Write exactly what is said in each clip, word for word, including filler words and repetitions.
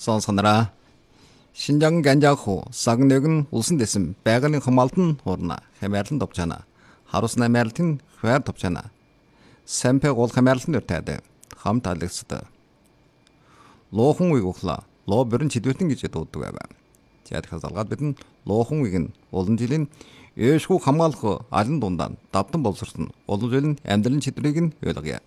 сонсгонороо. Шинжаан ганжааху сагнэгэн улсын дэсэн байгалийн хамгаалтан хуурна хэмэрлэн товчана. Харус намэрлтын хвэр товчана. Сампэ гол хэмэрлэн өртөөд хам таалагдсад. Лоохон уйг ухла. Лоо бүрэн чидвэтэн гэж дууддаг байв. Тэгээд хазалгаад бидэн лоохон уйг нь олон жилийн ээшгүй хамгаалах алан дундаа давтан боловсрсон. Олон жилийн амьдралын чидрийг нь ойлгоё.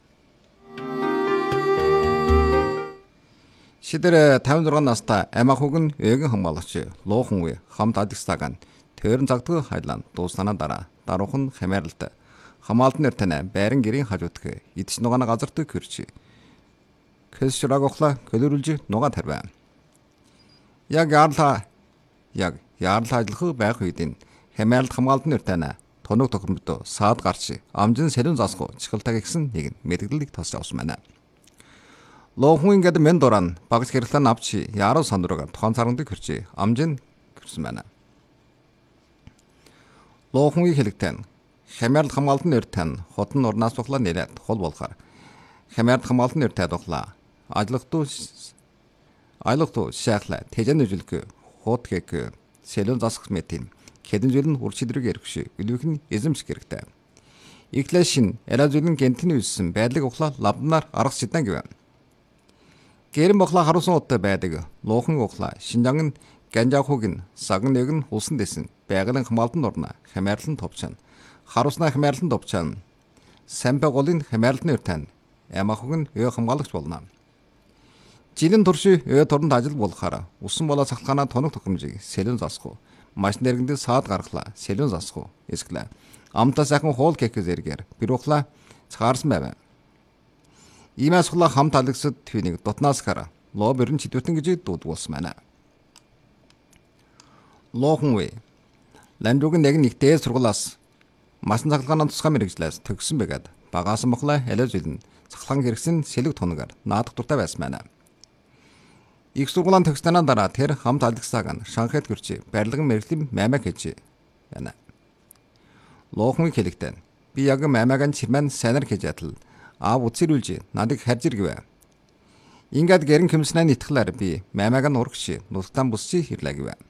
Шидэр тавин зургаан настай амахуг нь эгэн хамгаалагч лоохон уй хамт адигстаган төрөн загтг хайлан дууснаа дараа даруухан хэмэрлэлт хамгаалт нэр танай байран гэрийн хажуудх идэж нугаана газарт гэрч кэсраг охла көлөрүүлж нугаа тарваа. Яг яарла яг яарла ажиллах байх үедээ хэмэрлэлт хамгаалт нэр танай тоног тохиромжтой саад гарч амжин сэлэн засах чихэлтаг гэсэн нэг мэдгэлийг тосч авсан байна. Лоохон ингээд мен дуран багц хэрэглэн авчи яруу сандруугаар тохон царганд гэрчи амжин гэрсэн байна. Лоохонгийн хэлэгтэн хэмэрлэл хамгаалтын нэр тань хотон урнаас тухлаа нэрээд хол болохоор хэмэрлэл хамгаалтын нэр тань тухлаа ажлагтуу айлгтуу шахла тэжэн үжилг хот гэг сэлэн засах мэтин хэдэн жилийн үрчидрэг ярихш үлвэх нь эзэмших хэрэгтэй. Иглэшин эразүлэн гентний үссэн байдлыг ухлаа лавнаар аргас сидан гэв. Гэрэн бохла харусан уттай байдаг. Лоохон ухла Шинжаан ганжаахуг сагн нэг нь улсын дэсэн байгалийн хамгаалтанд орно. Хэмэрлэн товчана. Харуснаа хэмэрлэн товчана. Сампэ голын хэмэрлэлний өртөн амахуг нь өө хамгаалагч болно. Жилийн турши өө торнд ажил болохаар усан болоо цахалгаанаа тоног тохиромжийг сэлэн засах. Маш нэргэндээ саад гаргалаа сэлэн засах. Эсгэлээ. Амтаа сайхан хоол кек зэрэгээр bir ухла цаарсан байв. Иймээс хула хамт алагсад түүнийг дотнаас хара лоо бүрэн чидвэтэн гэж дуудуулсан байна. Лоохон уй ландруг нэг нэгтэй сургуулаас масан цахалгааны тусгай мэрэгжлээс төгссөн байгаад багаасан бохла ализ үлэн цахалгаан хэрэгсэн сэлэг тунгаар наадах дуртай байсан байна. Их сургуулийн төгснөнөө дараа тэр хамт алагсааг Шанхайд гэрчи барилгын мэрэгжлийн маймаг хийж байна. Лоохон хэлэгтэн би яг маймагийн чимэн санаар хийж ятал аав үцэрүүлж надыг харж иргэв. Ингээд гэрэн хэмснээ нэтгэлээр би маймаг нь урагш нутгтан бусчи ирлээ гэв.